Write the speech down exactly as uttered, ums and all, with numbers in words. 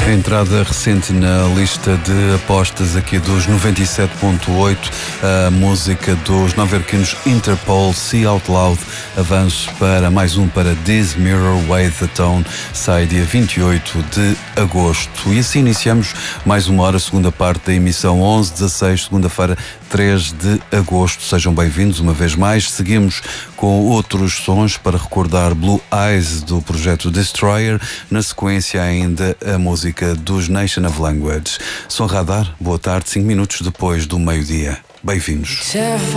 A entrada recente na lista de apostas aqui dos noventa e sete ponto oito, a música dos nova-iorquinos Interpol, See Out Loud, avanço para mais um para This Mirror Weigh the Tone, sai dia vinte e oito de agosto. E assim iniciamos mais uma hora, segunda parte da emissão onze dezasseis, segunda-feira, três de agosto. Sejam bem-vindos uma vez mais. Seguimos com outros sons para recordar Blue Eyes do projeto Destroyer, na sequência ainda a música dos Nation of Language. Som Radar, boa tarde, cinco minutos depois do meio-dia. Bem-vindos.